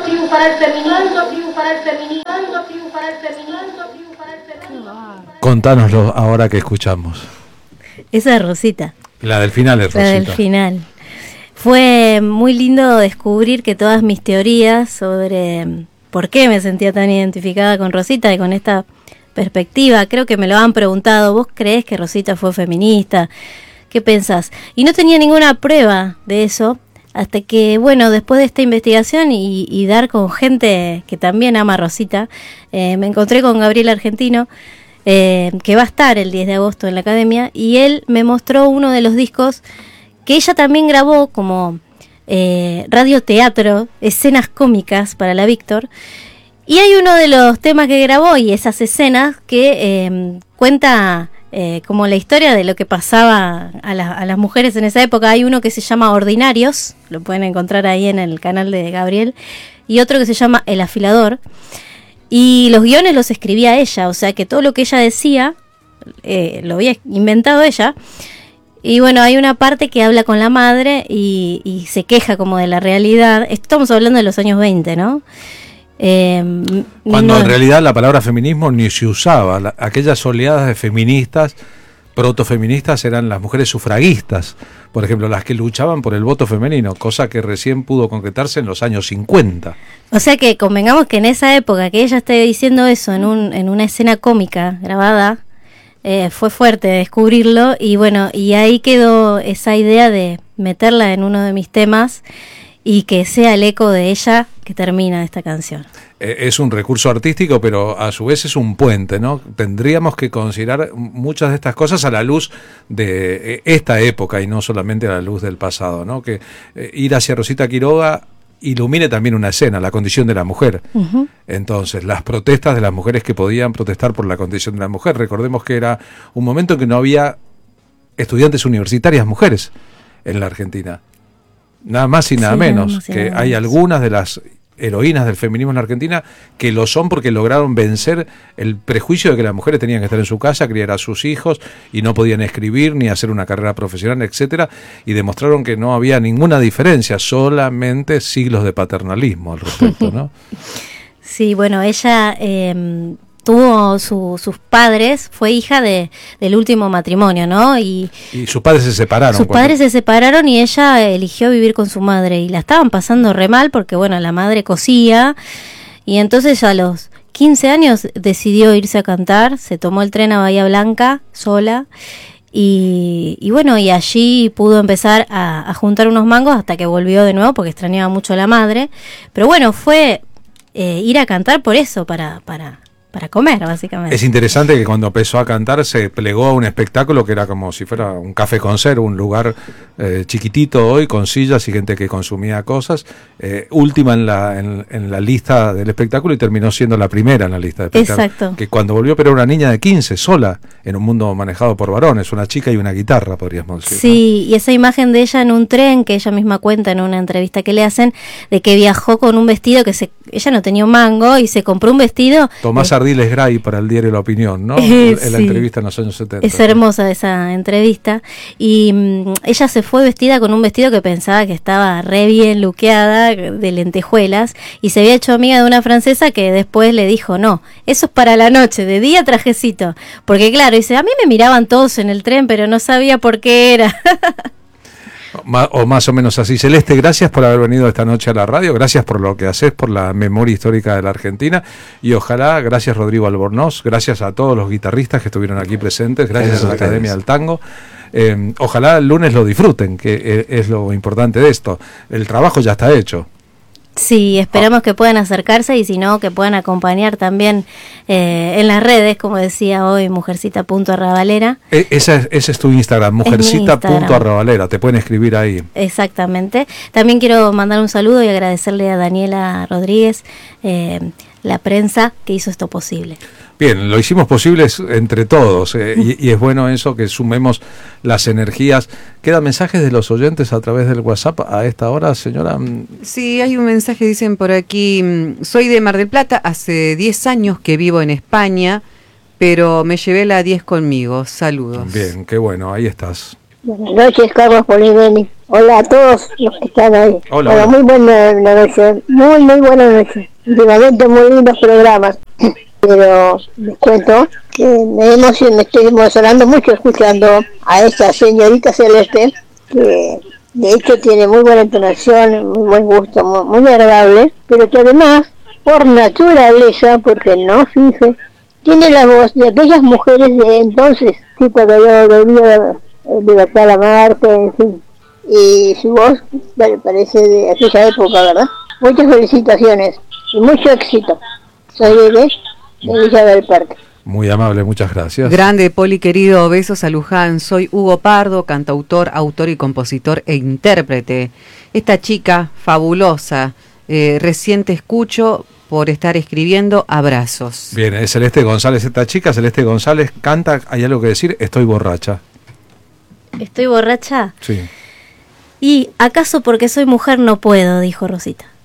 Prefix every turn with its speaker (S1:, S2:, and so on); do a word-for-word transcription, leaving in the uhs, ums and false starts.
S1: triunfará el feminismo, triunfará el feminismo, triunfará el feminismo, triunfará el feminismo.
S2: Contánoslo ahora que escuchamos.
S3: Esa es Rosita.
S2: La del final es Rosita.
S3: La del final. Fue muy lindo descubrir que todas mis teorías sobre por qué me sentía tan identificada con Rosita y con esta perspectiva, creo que me lo han preguntado, ¿vos creés que Rosita fue feminista? ¿Qué pensás? Y no tenía ninguna prueba de eso, hasta que, bueno, después de esta investigación y, y dar con gente que también ama a Rosita, eh, me encontré con Gabriel Argentino, eh, que va a estar el diez de agosto en la Academia, y él me mostró uno de los discos que ella también grabó como eh, radioteatro, escenas cómicas para la Víctor. Y hay uno de los temas que grabó y esas escenas que eh, cuenta eh, como la historia de lo que pasaba a, la, a las mujeres en esa época. Hay uno que se llama Ordinarios, lo pueden encontrar ahí en el canal de Gabriel, y otro que se llama El Afilador. Y los guiones los escribía ella, o sea que todo lo que ella decía eh, lo había inventado ella. Y bueno, hay una parte que habla con la madre y, y se queja como de la realidad. Estamos hablando de los años veinte, ¿no? Eh,
S2: Cuando
S3: no,
S2: en realidad la palabra feminismo ni se usaba. La, aquellas oleadas de feministas, protofeministas, eran las mujeres sufragistas, por ejemplo, las que luchaban por el voto femenino, cosa que recién pudo concretarse en los años cincuenta.
S3: O sea que convengamos que en esa época que ella esté diciendo eso en, un, en una escena cómica grabada, eh, fue fuerte descubrirlo, y bueno, y ahí quedó esa idea de meterla en uno de mis temas y que sea el eco de ella que termina esta canción.
S2: Eh, es un recurso artístico, pero a su vez es un puente, ¿no? Tendríamos que considerar muchas de estas cosas a la luz de eh, esta época y no solamente a la luz del pasado, ¿no? Que eh, ir hacia Rosita Quiroga ilumine también una escena, la condición de la mujer. Uh-huh. Entonces, las protestas de las mujeres que podían protestar por la condición de la mujer. Recordemos que era un momento en que no había estudiantes universitarias mujeres en la Argentina. Nada más y nada sí, menos, nada que nada hay menos. Algunas de las heroínas del feminismo en la Argentina que lo son porque lograron vencer el prejuicio de que las mujeres tenían que estar en su casa, criar a sus hijos y no podían escribir ni hacer una carrera profesional, etcétera, y demostraron que no había ninguna diferencia, solamente siglos de paternalismo al respecto, ¿no?
S3: Sí, bueno, ella eh, tuvo su, sus padres, fue hija de del último matrimonio, ¿no? Y,
S2: y sus padres se separaron.
S3: Sus cuando... padres se separaron y ella eligió vivir con su madre y la estaban pasando re mal porque, bueno, la madre cosía y entonces a los quince años decidió irse a cantar, se tomó el tren a Bahía Blanca sola y, y bueno, y allí pudo empezar a, a juntar unos mangos hasta que volvió de nuevo porque extrañaba mucho a la madre, pero bueno, fue eh, ir a cantar por eso, para... para para comer, básicamente.
S2: Es interesante que cuando empezó a cantar se plegó a un espectáculo que era como si fuera un café concert, un lugar eh, chiquitito hoy, con sillas y gente que consumía cosas, eh, última en la, en, en la lista del espectáculo y terminó siendo la primera en la lista del espectáculo.
S3: Exacto.
S2: Que cuando volvió, pero era una niña de quince, sola, en un mundo manejado por varones, una chica y una guitarra, podríamos decir.
S3: Sí, ¿no? Y esa imagen de ella en un tren, que ella misma cuenta en una entrevista que le hacen, de que viajó con un vestido que se, ella no tenía un mango y se compró un vestido...
S2: Tomás eh, Ardiles Gray para el diario La Opinión, ¿no? Eh, en la sí. entrevista en los años setenta.
S3: Es hermosa esa entrevista. Y um, ella se fue vestida con un vestido que pensaba que estaba re bien luqueada, de lentejuelas, y se había hecho amiga de una francesa que después le dijo, no, eso es para la noche, de día trajecito. Porque claro, dice, a mí me miraban todos en el tren, pero no sabía por qué era.
S2: O más o menos así. Celeste, gracias por haber venido esta noche a la radio, gracias por lo que haces, por la memoria histórica de la Argentina, y ojalá, gracias Rodrigo Albornoz, gracias a todos los guitarristas que estuvieron aquí presentes, gracias Eso a la ustedes. Academia del Tango. Eh, ojalá el lunes lo disfruten, que es lo importante de esto. El trabajo ya está hecho.
S3: Sí, esperamos que puedan acercarse y si no, que puedan acompañar también eh, en las redes, como decía hoy, mujercita punto arrabalera.
S2: E- esa es, ese es tu Instagram, mujercita punto arrabalera, te pueden escribir ahí.
S3: Exactamente. También quiero mandar un saludo y agradecerle a Daniela Rodríguez, eh, la prensa que hizo esto posible.
S2: Bien, lo hicimos posible entre todos eh, y, y es bueno eso, que sumemos las energías. ¿Quedan mensajes de los oyentes a través del WhatsApp a esta hora, señora?
S4: Sí, hay un mensaje, dicen por aquí, soy de Mar del Plata, hace diez años que vivo en España, pero me llevé la diez conmigo, saludos.
S2: Bien, qué bueno, ahí estás.
S5: Buenas noches, Carlos Polivelli. Hola a todos los que están ahí.
S2: Hola,
S5: Bueno,
S2: hola.
S5: muy buena noche, muy, muy buena noche. Últimamente muy lindos programas. Pero les cuento que me, emocion, me estoy emocionando mucho escuchando a esta señorita Celeste, que de hecho tiene muy buena entonación, muy buen gusto, muy, muy agradable, pero que además, por naturaleza, porque no finge, tiene la voz de aquellas mujeres de entonces, tipo que yo venía de Libertad Lamarque, en fin. Y su voz parece de aquella época, ¿verdad? Muchas felicitaciones y mucho éxito. Soy de, de Villa del Parque.
S2: Muy amable, muchas gracias.
S4: Grande, Poli querido, besos a Luján. Soy Hugo Pardo, cantautor, autor y compositor e intérprete. Esta chica fabulosa, eh, recién te escucho por estar escribiendo, abrazos.
S2: Bien, es Celeste González esta chica. Celeste González canta, hay algo que decir, estoy borracha.
S3: ¿Estoy borracha?
S2: Sí.
S3: Y acaso porque soy mujer no puedo, dijo Rosita.